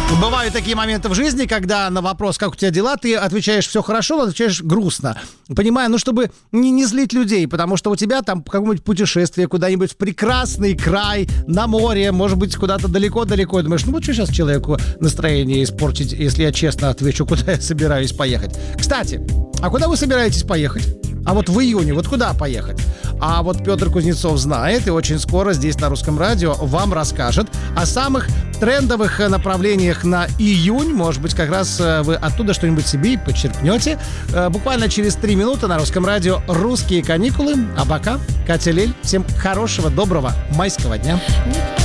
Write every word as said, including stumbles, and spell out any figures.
Бывают такие моменты в жизни, когда на вопрос, как у тебя дела, ты отвечаешь все хорошо, но отвечаешь грустно. Понимаю, ну, чтобы не, не злить людей, потому что у тебя там какое-нибудь путешествие куда-нибудь в прекрасный край, на море, может быть, куда-то далеко-далеко. И думаешь, ну, вот что сейчас человеку настроение испортить, если я честно отвечу, куда я собираюсь поехать. Кстати, а куда вы собираетесь поехать? А вот в июне, вот куда поехать? А вот Петр Кузнецов знает и очень скоро здесь на Русском радио вам расскажет о самых трендовых направлениях на июнь. Может быть, как раз вы оттуда что-нибудь себе и подчеркнете. Буквально через три минуты на Русском радио «Русские каникулы». А пока, Катя Лель, всем хорошего, доброго майского дня.